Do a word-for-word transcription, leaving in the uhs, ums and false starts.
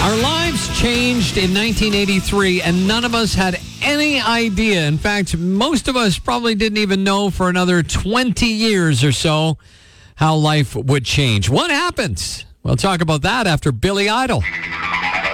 Our lives changed in nineteen eighty-three, and none of us had any idea. In fact, most of us probably didn't even know for another twenty years or so how life would change. What happened? We'll talk about that after Billy Idol.